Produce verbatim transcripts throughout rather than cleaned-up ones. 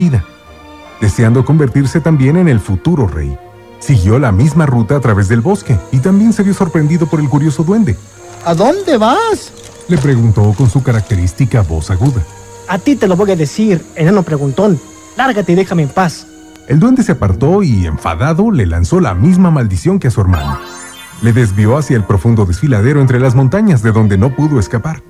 vida, deseando convertirse también en el futuro rey. Siguió la misma ruta a través del bosque y también se vio sorprendido por el curioso duende. ¿A dónde vas?, le preguntó con su característica voz aguda. A ti te lo voy a decir, enano preguntón. Lárgate y déjame en paz. El duende se apartó y, enfadado, le lanzó la misma maldición que a su hermano. Le desvió hacia el profundo desfiladero entre las montañas, de donde no pudo escapar.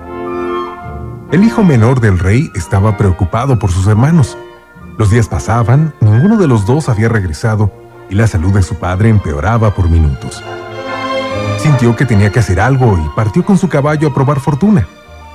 El hijo menor del rey estaba preocupado por sus hermanos. Los días pasaban, ninguno de los dos había regresado y la salud de su padre empeoraba por minutos. Sintió que tenía que hacer algo y partió con su caballo a probar fortuna.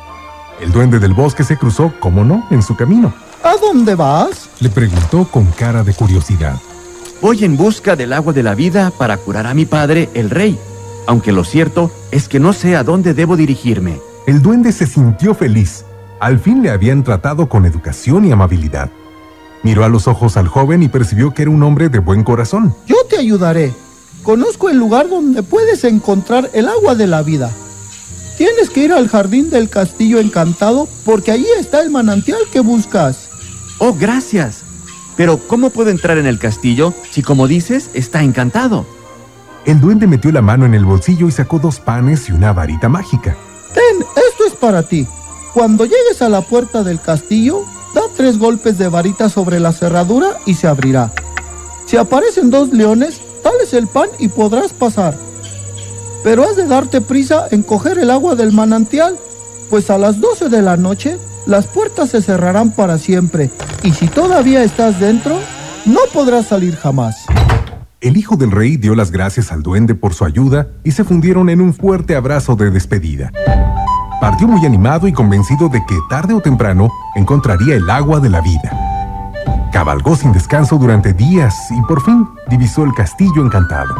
El duende del bosque se cruzó, cómo no, en su camino. ¿A dónde vas?, le preguntó con cara de curiosidad. Voy en busca del agua de la vida para curar a mi padre, el rey, aunque lo cierto es que no sé a dónde debo dirigirme. El duende se sintió feliz. Al fin le habían tratado con educación y amabilidad. Miró a los ojos al joven y percibió que era un hombre de buen corazón. Yo te ayudaré. Conozco el lugar donde puedes encontrar el agua de la vida. Tienes que ir al jardín del castillo encantado porque allí está el manantial que buscas. Oh, gracias. Pero ¿cómo puedo entrar en el castillo si, como dices, está encantado? El duende metió la mano en el bolsillo y sacó dos panes y una varita mágica. Ten, esto es para ti. Cuando llegues a la puerta del castillo, da tres golpes de varita sobre la cerradura y se abrirá. Si aparecen dos leones, dales el pan y podrás pasar. Pero has de darte prisa en coger el agua del manantial, pues a las doce de la noche las puertas se cerrarán para siempre, y si todavía estás dentro, no podrás salir jamás. El hijo del rey dio las gracias al duende por su ayuda y se fundieron en un fuerte abrazo de despedida. Partió muy animado y convencido de que tarde o temprano encontraría el agua de la vida. Cabalgó sin descanso durante días y por fin divisó el castillo encantado.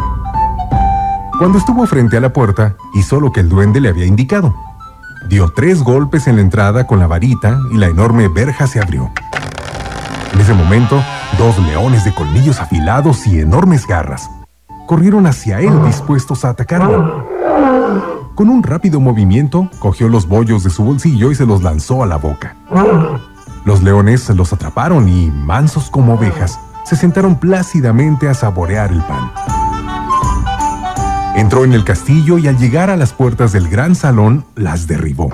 Cuando estuvo frente a la puerta, hizo lo que el duende le había indicado. Dio tres golpes en la entrada con la varita y la enorme verja se abrió. En ese momento, dos leones de colmillos afilados y enormes garras corrieron hacia él dispuestos a atacarlo. Con un rápido movimiento, cogió los bollos de su bolsillo y se los lanzó a la boca. Los leones los atraparon y, mansos como ovejas, se sentaron plácidamente a saborear el pan. Entró en el castillo y al llegar a las puertas del gran salón, las derribó.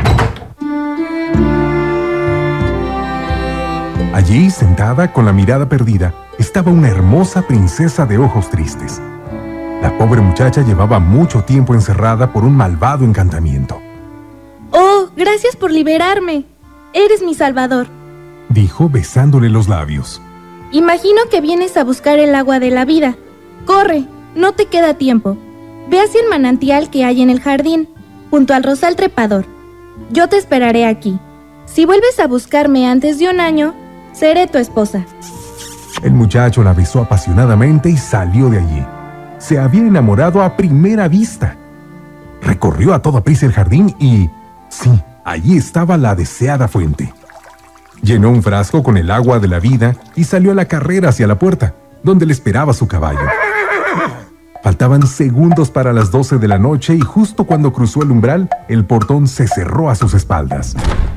Allí, sentada, con la mirada perdida, estaba una hermosa princesa de ojos tristes. La pobre muchacha llevaba mucho tiempo encerrada por un malvado encantamiento. «Oh, gracias por liberarme. Eres mi salvador», dijo besándole los labios. «Imagino que vienes a buscar el agua de la vida. Corre, no te queda tiempo. Ve hacia el manantial que hay en el jardín, junto al rosal trepador. Yo te esperaré aquí. Si vuelves a buscarme antes de un año, seré tu esposa». El muchacho la besó apasionadamente y salió de allí. Se había enamorado a primera vista. Recorrió a toda prisa el jardín y... sí, allí estaba la deseada fuente. Llenó un frasco con el agua de la vida y salió a la carrera hacia la puerta, donde le esperaba su caballo. Faltaban segundos para las doce de la noche y justo cuando cruzó el umbral, el portón se cerró a sus espaldas.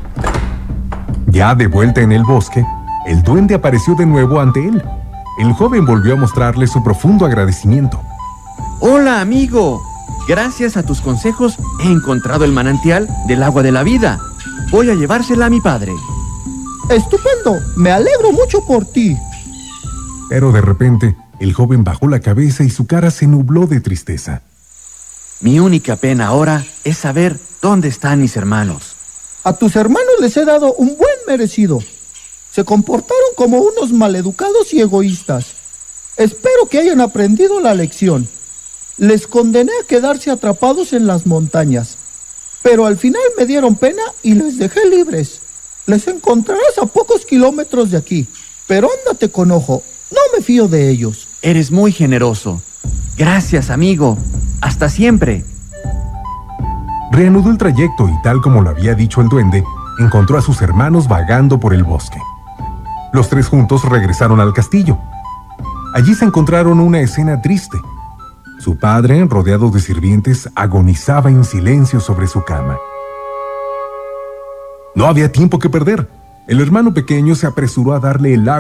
Ya de vuelta en el bosque, el duende apareció de nuevo ante él. El joven volvió a mostrarle su profundo agradecimiento. ¡Hola, amigo! Gracias a tus consejos he encontrado el manantial del agua de la vida. Voy a llevársela a mi padre. ¡Estupendo! Me alegro mucho por ti. Pero de repente, el joven bajó la cabeza y su cara se nubló de tristeza. Mi única pena ahora es saber dónde están mis hermanos. A tus hermanos les he dado un buen merecido. Se comportaron como unos maleducados y egoístas. Espero que hayan aprendido la lección. Les condené a quedarse atrapados en las montañas, pero al final me dieron pena y les dejé libres. Les encontrarás a pocos kilómetros de aquí, pero ándate con ojo, no me fío de ellos. Eres muy generoso. Gracias, amigo. Hasta siempre. Reanudó el trayecto y, tal como lo había dicho el duende, encontró a sus hermanos vagando por el bosque. Los tres juntos regresaron al castillo. Allí se encontraron una escena triste. Su padre, rodeado de sirvientes, agonizaba en silencio sobre su cama. No había tiempo que perder. El hermano pequeño se apresuró a darle el agua